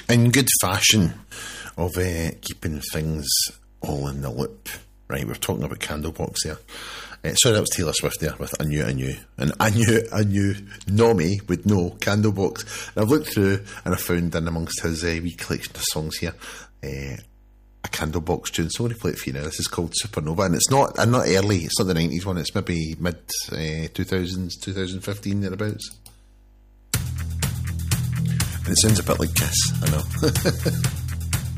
in good fashion of keeping things all in the loop. Right, we're talking about Candlebox here. Sorry, that was Taylor Swift there with I Knew. And I knew Nomi would know Candlebox. And I've looked through and I found in amongst his wee collection of songs here a Candlebox tune. So I'm going to play it for you now. This is called Supernova, and it's not early, it's not the 90s one, it's maybe mid 2000s, 2015 thereabouts. And it sounds a bit like Kiss, I know.